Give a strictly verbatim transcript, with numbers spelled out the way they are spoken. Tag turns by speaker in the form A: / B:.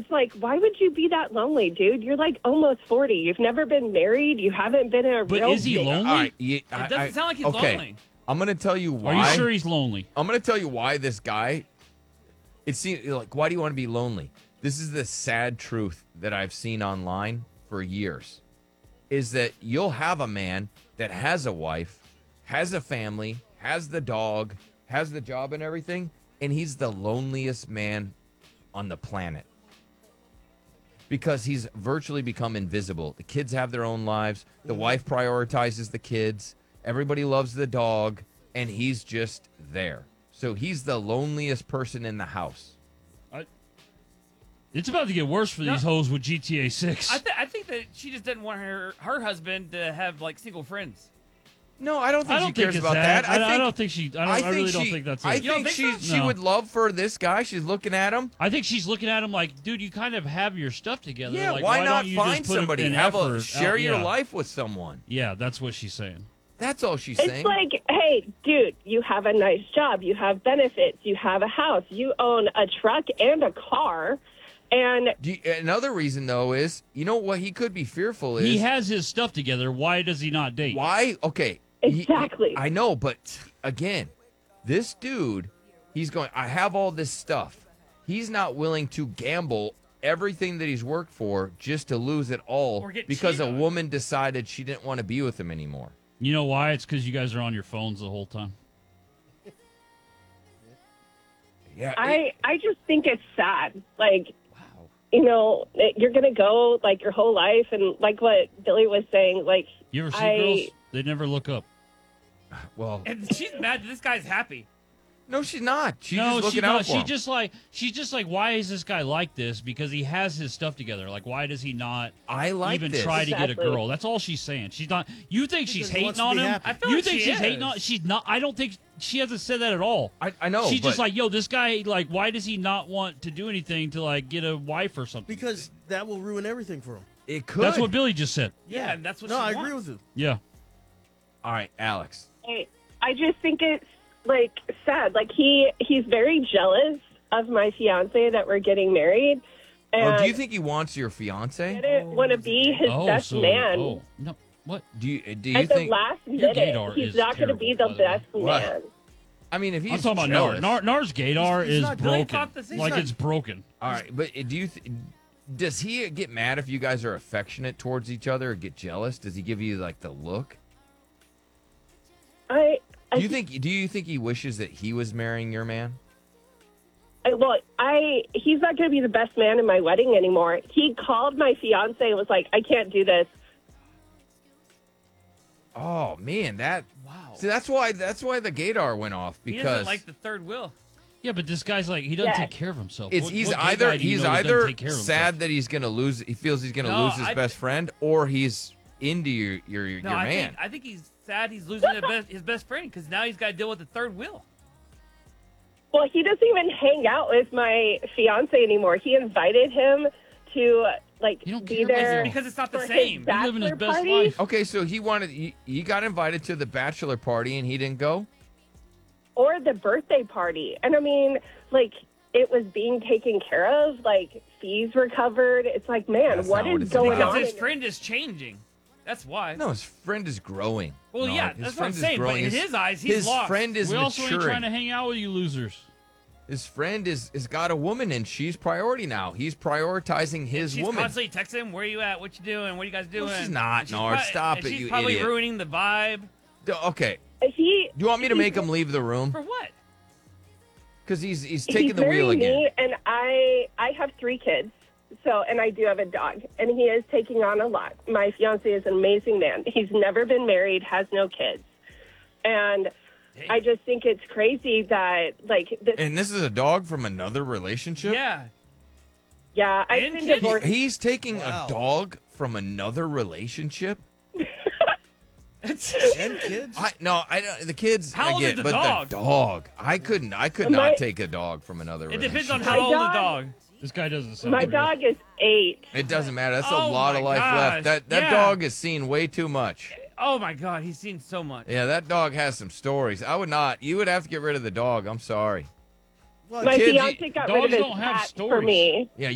A: it's like, why would you be that lonely, dude? You're like almost forty. You've never been married. You haven't been in a
B: But
A: real
B: is he
A: big-
B: lonely?
C: All right, yeah,
D: It
C: I-
D: doesn't
C: I-
D: sound like he's
C: okay.
D: lonely.
C: I'm going to tell you why.
B: Are you sure he's lonely?
C: I'm going to tell you why this guy, it seems like, why do you want to be lonely? This is the sad truth that I've seen online for years, is that you'll have a man that has a wife, has a family, has the dog, has the job and everything, and he's the loneliest man on the planet. Because he's virtually become invisible. The kids have their own lives. The wife prioritizes the kids. Everybody loves the dog, and he's just there. So he's the loneliest person in the house.
B: It's about to get worse for
D: No.
B: these hoes with G T A six.
D: I, th- I think that she just didn't want her her husband to have like single friends.
C: No, I don't think
B: I don't
C: she
B: think
C: cares
B: it's
C: about
B: that.
C: that.
B: I, I
C: think,
B: don't think she. I, don't, I,
C: think
B: really
C: she,
B: don't think that's it.
C: I
D: You don't
C: think,
D: think
C: she
D: so?
C: she
B: No.
C: would love for this guy. She's looking at him.
B: I think she's looking at him like, dude, you kind of have your stuff together.
C: Yeah,
B: like,
C: why,
B: why
C: not
B: don't you
C: find
B: just put
C: somebody?
B: an
C: Have a
B: effort
C: share
B: out-
C: your
B: yeah.
C: life with someone.
B: Yeah, that's what she's saying.
C: That's all she's
A: It's
C: saying.
A: like, hey, dude, you have a nice job. You have benefits. You have a house. You own a truck and a car. And
C: Do you- another reason though is, you know what he could be fearful is
B: He has his stuff together. Why does he not date?
C: why? Okay, he-
A: Exactly.
C: I know, but again, this dude, he's going. I have all this stuff. He's not willing to gamble everything that he's worked for just to lose it all
D: Or get
C: because a
D: cheated on.
C: woman decided she didn't want to be with him anymore.
B: You know why? It's because you guys are on your phones the whole time.
C: Yeah,
A: I, I just think it's sad. Like,
C: wow.
A: you know, you're going to go like your whole life. And like what Billy was saying, like,
B: You ever see
A: I-
B: girls? They never look up.
C: Well,
D: And she's mad that this guy's happy.
C: no, she's not. She's
B: no,
C: just looking
B: she
C: out
B: not.
C: for
B: She
C: him.
B: just like she's just like, why is this guy like this? Because he has his stuff together. Like, why does he not
C: I like
B: even
C: this.
B: try to get a
A: Exactly.
B: girl? That's all she's saying. She's not. You think she's
E: Because he
B: hating
E: wants to
B: on
E: be
B: him?
E: happy.
D: I feel
B: you
D: like
B: think
D: she
B: she's hating
D: is.
B: on? She's not. I don't think she hasn't said that at all.
C: I, I know.
B: She's just
C: but-
B: like, yo, this guy. Like, why does he not want to do anything to like get a wife or something?
E: Because that will ruin everything for him.
C: it could.
B: That's what Billy just said.
D: Yeah, and that's what
E: No,
D: she
E: I
D: wants.
E: agree with you.
B: Yeah.
C: All right, Alex.
A: I, I just think it's like sad. Like he, he's very jealous of my fiance that we're getting married. And
C: Oh, do you think he wants your
A: I
C: fiance?
A: didn't want to be his
B: oh,
A: best
B: so
A: man.
B: oh no, what?
C: Do you do you
A: At the
C: think?
A: last
B: Your
A: minute,
B: gaydar
A: he's
B: is
A: not going to be the
B: terrible, by the way.
A: best
C: What?
A: man.
C: I mean, if he's
B: I'm talking about
C: jealous,
B: Nar. Nar. Nar's gaydar
E: He's- he's
B: is
E: not-
D: Billy
B: broken.
D: thought the same
B: Like
E: thing.
B: it's broken.
C: All right, but do you? Th- does he get mad if you guys are affectionate towards each other or get jealous? Does he give you like the look?
A: I, I
C: Do you think? Do you think he wishes that he was marrying your man?
A: I, well, I he's not going to be the best man in my wedding anymore. He called my fiance and was like, "I can't do this."
C: Oh man, that.
D: Wow.
C: See, that's why. That's why the gaydar went off
D: He
C: because
D: doesn't like the third wheel.
B: Yeah, but this guy's like he doesn't
A: Yes.
B: take care of himself.
C: it's
B: What-
C: he's
B: what gay
C: either
B: guy do you
C: he's
B: know that doesn't
C: either
B: take care of
C: sad
B: himself?
C: that he's gonna lose. He feels he's gonna
D: No,
C: lose his
D: I-
C: best friend, or he's into your your your
D: No, I
C: man.
D: think I think he's sad he's losing his best, his best friend because now he's got to deal with the third wheel.
A: Well, he doesn't even hang out with my fiance anymore. He invited him to like
B: You don't
A: be
B: care about
A: there
B: his-
D: Because it's not the
A: for
D: same.
A: his
B: He's living his
A: bachelor
B: best
A: party.
B: life.
C: Okay, so he wanted he, he got invited to the bachelor party and he didn't go.
A: Or the birthday party. And I mean, like, it was being taken care of. Like, fees were covered. It's like, man,
C: That's
A: what
C: not what
A: is
C: it's
A: going
C: about.
D: Because
A: on?
D: his
A: in-
D: friend is changing. That's why.
C: No, his friend is growing.
D: Well,
C: No,
D: yeah,
C: his
D: that's what I'm
C: friend is
D: saying. But
C: growing.
D: in his eyes, he's
C: his
D: lost.
C: friend is
B: We also ain't
C: maturing.
B: trying to hang out with you losers.
C: His friend is is got a woman and she's priority now. He's prioritizing his
D: She's
C: woman.
D: constantly texting him, "Where you at? What you doing? What are you guys doing?"
C: she's not,
D: And
C: Nard.
D: prob-
C: Stop
D: and
C: it,
D: she's
C: you
D: probably
C: idiot.
D: ruining the vibe.
C: D- Okay,
A: He,
C: do you want me to
A: he's-
C: make him leave the room?
D: For what?
C: Because he's he's
A: he's
C: taking the
A: very
C: wheel again.
A: neat, and I, I have three kids. So, and I do have a dog, and he is taking on a lot. My fiance is an amazing man. He's never been married, has no kids. And I just think it's crazy that, like, this,
C: And this is a dog from another relationship?
D: Yeah.
A: yeah, I've
D: and
A: been
D: kids.
A: divorced.
C: He's taking
E: Wow.
C: a dog from another relationship?
E: And kids.
C: I no, I don't- the kids
D: How
C: I
D: old
C: get,
D: is the
C: but
D: dog?
C: the dog. I couldn't I could
A: My-
C: not take a dog from another
D: It
C: relationship.
D: depends on
A: My
D: how old the
A: dog-
D: dog.
B: This guy doesn't sound
A: My
B: real.
A: dog is eight.
C: It doesn't matter. That's a
D: Oh
C: lot
D: my
C: of life
D: gosh.
C: left. That that
D: Yeah.
C: dog has seen way too much.
D: Oh my God, he's seen so much.
C: Yeah, that dog has some stories. I would not. You would have to get rid of the dog. I'm sorry.
E: Well,
A: My
C: kids-
A: fiance got rid
B: dogs
A: of his
B: don't have
A: cat for
B: stories.
A: me.
C: Yeah,